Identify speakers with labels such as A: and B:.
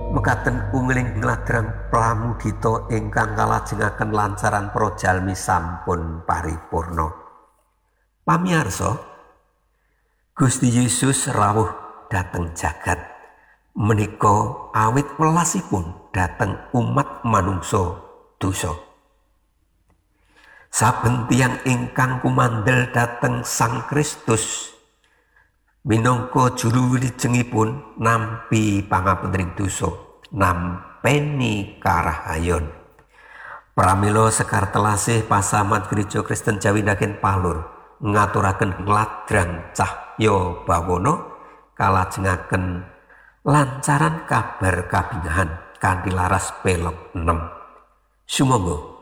A: Mekaten ungling ngladrang pramudita ingkang kalajengaken lancaran prajalmi sampun paripurna. Pamirsa, Gusti Yesus rawuh dhateng jagat menika awit welasipun dhateng umat manungsa dosa. Saben tiyang ingkang kumandhel dhateng Sang Kristus minangka juru wilujengipun nampi pangapuntening dosa, nampeni karahayon. Pramila sekar telasih pasaman Gereja Kristen Jawi Ndagen Palur ngaturaken ngladrang cahya bawana kalajengaken lancaran kabar kabingahan kanthi laras pelog 6. Sumangga